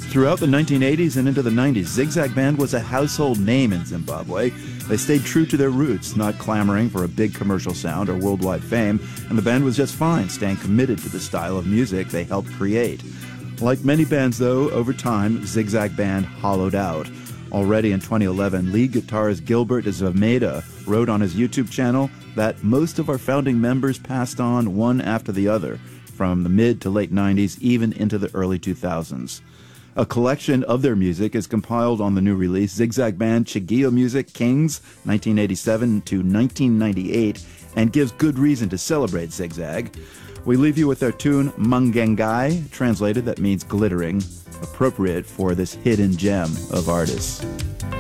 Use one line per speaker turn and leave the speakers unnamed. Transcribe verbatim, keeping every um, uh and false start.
Throughout the nineteen eighties and into the nineties, Zigzag Band was a household name in Zimbabwe. They stayed true to their roots, not clamoring for a big commercial sound or worldwide fame, and the band was just fine, staying committed to the style of music they helped create. Like many bands, though, over time, Zigzag Band hollowed out. Already in twenty eleven, lead guitarist Gilbert Zvameda wrote on his YouTube channel that most of our founding members passed on one after the other, from the mid to late nineties, even into the early two thousands. A collection of their music is compiled on the new release, Zigzag Band Chigio Music Kings, nineteen eighty-seven to nineteen ninety-eight, and gives good reason to celebrate Zigzag. We leave you with their tune Mangengai, translated that means glittering, appropriate for this hidden gem of artists.